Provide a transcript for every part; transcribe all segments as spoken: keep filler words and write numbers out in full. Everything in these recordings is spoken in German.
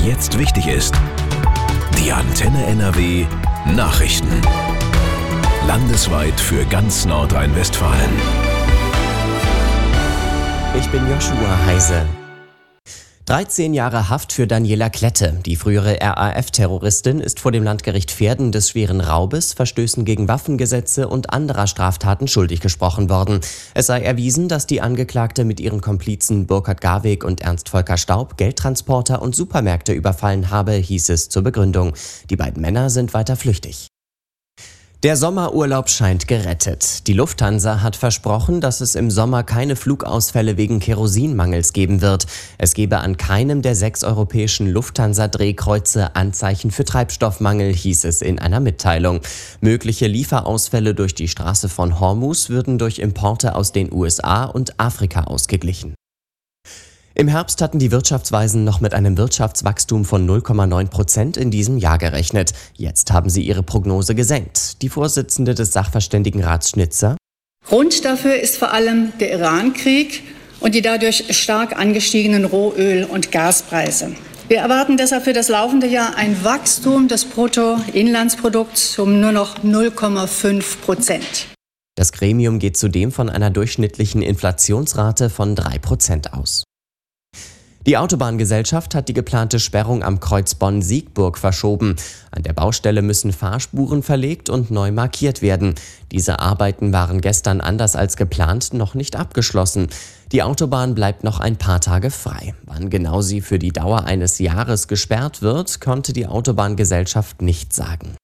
jetzt wichtig ist. Die Antenne N R W Nachrichten. Landesweit für ganz Nordrhein-Westfalen. Ich bin Joshua Heise. dreizehn Jahre Haft für Daniela Klette. Die frühere R A F-Terroristin ist vor dem Landgericht Verden des schweren Raubes, Verstößen gegen Waffengesetze und anderer Straftaten schuldig gesprochen worden. Es sei erwiesen, dass die Angeklagte mit ihren Komplizen Burkhard Garweg und Ernst Volker Staub Geldtransporter und Supermärkte überfallen habe, hieß es zur Begründung. Die beiden Männer sind weiter flüchtig. Der Sommerurlaub scheint gerettet. Die Lufthansa hat versprochen, dass es im Sommer keine Flugausfälle wegen Kerosinmangels geben wird. Es gebe an keinem der sechs europäischen Lufthansa-Drehkreuze Anzeichen für Treibstoffmangel, hieß es in einer Mitteilung. Mögliche Lieferausfälle durch die Straße von Hormuz würden durch Importe aus den U S A und Afrika ausgeglichen. Im Herbst hatten die Wirtschaftsweisen noch mit einem Wirtschaftswachstum von null Komma neun Prozent in diesem Jahr gerechnet. Jetzt haben sie ihre Prognose gesenkt. Die Vorsitzende des Sachverständigenrats Schnitzer: Grund dafür ist vor allem der Iran-Krieg und die dadurch stark angestiegenen Rohöl- und Gaspreise. Wir erwarten deshalb für das laufende Jahr ein Wachstum des Bruttoinlandsprodukts um nur noch null Komma fünf Prozent. Das Gremium geht zudem von einer durchschnittlichen Inflationsrate von drei Prozent aus. Die Autobahngesellschaft hat die geplante Sperrung am Kreuz Bonn-Siegburg verschoben. An der Baustelle müssen Fahrspuren verlegt und neu markiert werden. Diese Arbeiten waren gestern anders als geplant noch nicht abgeschlossen. Die Autobahn bleibt noch ein paar Tage frei. Wann genau sie für die Dauer eines Jahres gesperrt wird, konnte die Autobahngesellschaft nicht sagen.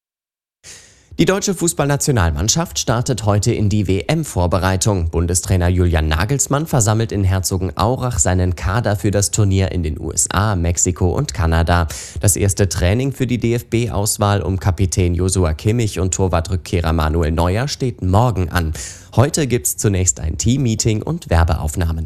Die deutsche Fußballnationalmannschaft startet heute in die W M-Vorbereitung. Bundestrainer Julian Nagelsmann versammelt in Herzogenaurach seinen Kader für das Turnier in den U S A, Mexiko und Kanada. Das erste Training für die D F B-Auswahl um Kapitän Joshua Kimmich und Torwartrückkehrer Manuel Neuer steht morgen an. Heute gibt's zunächst ein Team-Meeting und Werbeaufnahmen.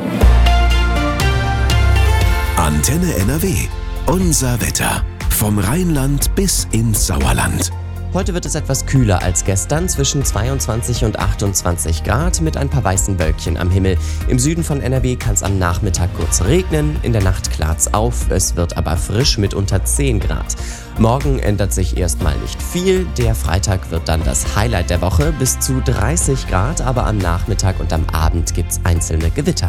Antenne N R W. Unser Wetter. Vom Rheinland bis ins Sauerland. Heute wird es etwas kühler als gestern, zwischen zweiundzwanzig und achtundzwanzig Grad mit ein paar weißen Wölkchen am Himmel. Im Süden von N R W kann es am Nachmittag kurz regnen, in der Nacht klart's auf, es wird aber frisch mit unter zehn Grad. Morgen ändert sich erstmal nicht viel, der Freitag wird dann das Highlight der Woche, bis zu dreißig Grad, aber am Nachmittag und am Abend gibt's einzelne Gewitter.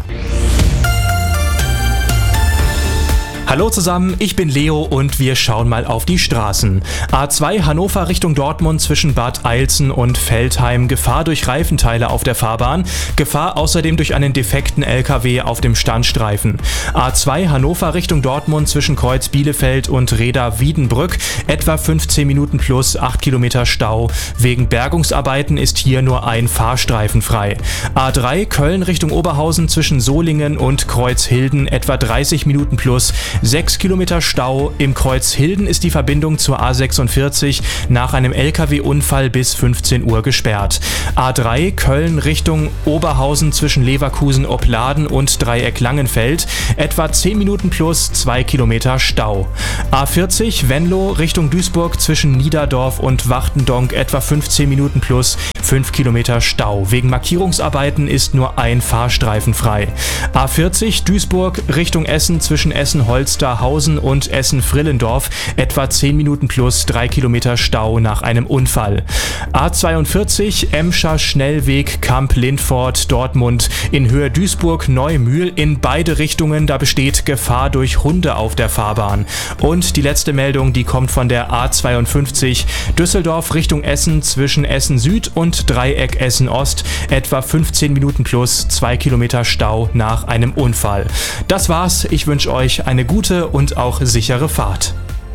Hallo zusammen, ich bin Leo und wir schauen mal auf die Straßen. A zwei Hannover Richtung Dortmund zwischen Bad Eilzen und Veltheim. Gefahr durch Reifenteile auf der Fahrbahn. Gefahr außerdem durch einen defekten L K W auf dem Standstreifen. A zwei Hannover Richtung Dortmund zwischen Kreuz Bielefeld und Reda Wiedenbrück. Etwa fünfzehn Minuten plus acht Kilometer Stau. Wegen Bergungsarbeiten ist hier nur ein Fahrstreifen frei. A drei Köln Richtung Oberhausen zwischen Solingen und Kreuzhilden. Etwa dreißig Minuten plus sechs Kilometer Stau. Im Kreuz Hilden ist die Verbindung zur A sechsundvierzig nach einem L K W-Unfall bis fünfzehn Uhr gesperrt. A drei Köln Richtung Oberhausen zwischen Leverkusen, Opladen und Dreieck Langenfeld. Etwa zehn Minuten plus zwei Kilometer Stau. A vierzig Venlo Richtung Duisburg zwischen Niederdorf und Wachtendonk. Etwa fünfzehn Minuten plus fünf Kilometer Stau. Wegen Markierungsarbeiten ist nur ein Fahrstreifen frei. A vierzig Duisburg Richtung Essen zwischen Essen-Holz Holsterhausen und Essen-Frillendorf, etwa zehn Minuten plus drei Kilometer Stau nach einem Unfall. A zweiundvierzig Emscher Schnellweg Kamp-Lindfort Dortmund in Höhe Duisburg-Neumühl in beide Richtungen, da besteht Gefahr durch Hunde auf der Fahrbahn. Und die letzte Meldung, die kommt von der A zweiundfünfzig Düsseldorf Richtung Essen zwischen Essen Süd und Dreieck Essen Ost, etwa fünfzehn Minuten plus zwei Kilometer Stau nach einem Unfall. Das war's, ich wünsche euch eine gute und auch sichere Fahrt.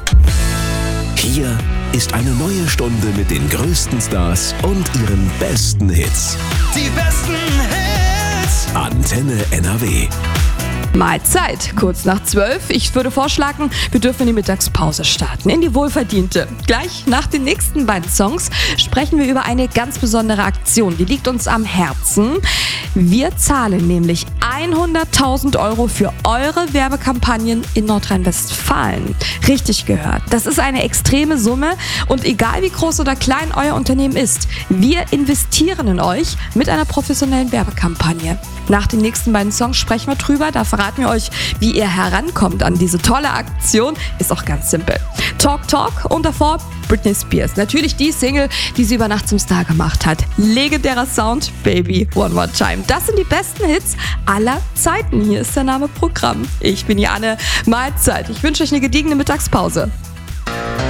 Hier ist eine neue Stunde mit den größten Stars und ihren besten Hits. Die besten Hits. Antenne N R W. Mahlzeit, kurz nach zwölf. Ich würde vorschlagen, wir dürfen in die Mittagspause starten, in die wohlverdiente. Gleich nach den nächsten beiden Songs sprechen wir über eine ganz besondere Aktion, die liegt uns am Herzen. Wir zahlen nämlich hunderttausend Euro für eure Werbekampagnen in Nordrhein-Westfalen. Richtig gehört. Das ist eine extreme Summe und egal wie groß oder klein euer Unternehmen ist, wir investieren in euch mit einer professionellen Werbekampagne. Nach den nächsten beiden Songs sprechen wir drüber, da verraten verraten wir euch, wie ihr herankommt an diese tolle Aktion. Ist auch ganz simpel. Talk Talk und davor Britney Spears. Natürlich die Single, die sie über Nacht zum Star gemacht hat. Legendärer Sound, Baby One More Time. Das sind die besten Hits aller Zeiten. Hier ist der Name Programm. Ich bin Janne. Mahlzeit. Ich wünsche euch eine gediegene Mittagspause.